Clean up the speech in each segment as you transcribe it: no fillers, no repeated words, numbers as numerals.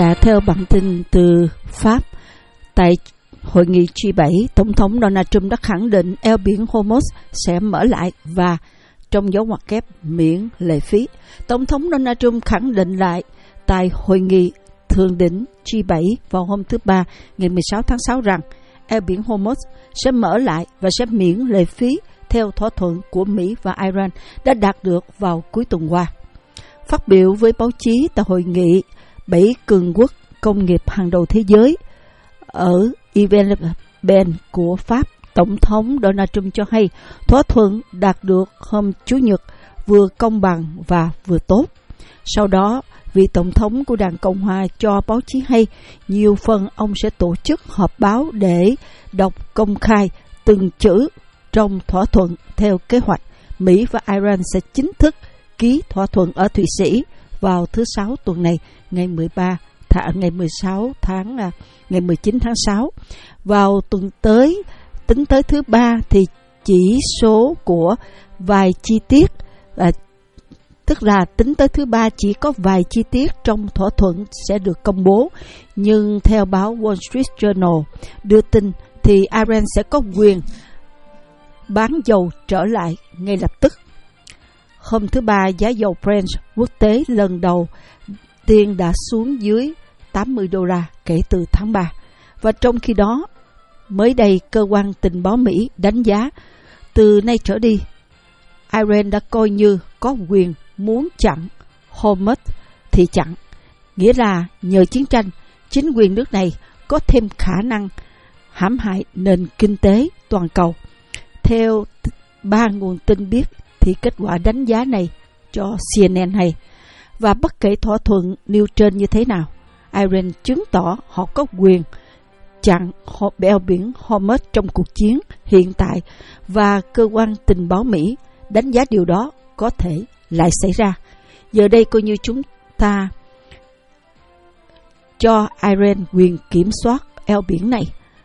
Theo bản tin từ Pháp, tại hội nghị G7, Tổng thống Donald Trump đã khẳng định eo biển Hormuz sẽ mở lại và trong dấu ngoặc kép miễn lệ phí. Tổng thống Donald Trump khẳng định lại tại hội nghị thượng đỉnh G7 vào hôm thứ Ba, ngày 16 tháng 6 rằng eo biển Hormuz sẽ mở lại và sẽ miễn lệ phí theo thỏa thuận của Mỹ và Iran đã đạt được vào cuối tuần qua. Phát biểu với báo chí tại hội nghị 7 cường quốc công nghiệp hàng đầu thế giới ở Yvelines của Pháp, Tổng thống Donald Trump cho hay thỏa thuận đạt được hôm Chủ nhật vừa công bằng và vừa tốt. Sau đó, vị Tổng thống của Đảng Cộng hòa cho báo chí hay nhiều phần ông sẽ tổ chức họp báo để đọc công khai từng chữ trong thỏa thuận theo kế hoạch. Mỹ và Iran sẽ chính thức ký thỏa thuận ở Thụy Sĩ vào thứ Sáu tuần này, ngày 19 tháng 6. Vào tuần tới, tính tới thứ Ba thì chỉ số của vài chi tiết, tức là tính tới thứ Ba chỉ có vài chi tiết trong thỏa thuận sẽ được công bố. Nhưng theo báo Wall Street Journal đưa tin thì Iran sẽ có quyền bán dầu trở lại ngay lập tức. Hôm thứ Ba, giá dầu Brent quốc tế lần đầu tiên đã xuống dưới $80 kể từ tháng 3. Và trong khi đó, mới đây cơ quan tình báo Mỹ đánh giá từ nay trở đi, Iran đã coi như có quyền muốn chặn Hormuz thì chặn. Nghĩa là nhờ chiến tranh, chính quyền nước này có thêm khả năng hãm hại nền kinh tế toàn cầu. Theo 3 nguồn tin biết thì kết quả đánh giá này cho CNN hay. Và bất kể thỏa thuận nêu trên như thế nào, Iran chứng tỏ họ có quyền chặn eo biển Hormuz trong cuộc chiến hiện tại và cơ quan tình báo Mỹ đánh giá điều đó có thể lại xảy ra. Giờ đây coi như chúng ta cho Iran quyền kiểm soát eo biển này,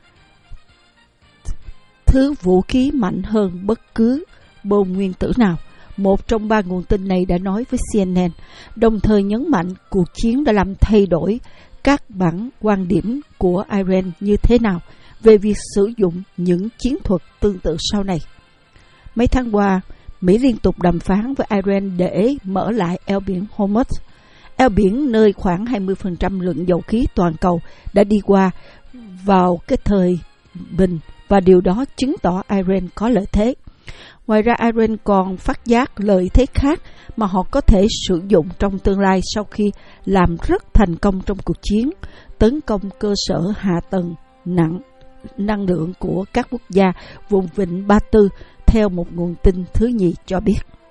thứ vũ khí mạnh hơn bất cứ bom nguyên tử nào. Một trong 3 nguồn tin này đã nói với CNN, đồng thời nhấn mạnh cuộc chiến đã làm thay đổi các bản quan điểm của Iran như thế nào về việc sử dụng những chiến thuật tương tự sau này. Mấy tháng qua, Mỹ liên tục đàm phán với Iran để mở lại eo biển Hormuz. Eo biển nơi khoảng 20% lượng dầu khí toàn cầu đã đi qua vào cái thời bình và điều đó chứng tỏ Iran có lợi thế. Ngoài ra, Iran còn phát giác lợi thế khác mà họ có thể sử dụng trong tương lai sau khi làm rất thành công trong cuộc chiến tấn công cơ sở hạ tầng năng lượng của các quốc gia vùng vịnh Ba Tư, theo một nguồn tin thứ nhì cho biết.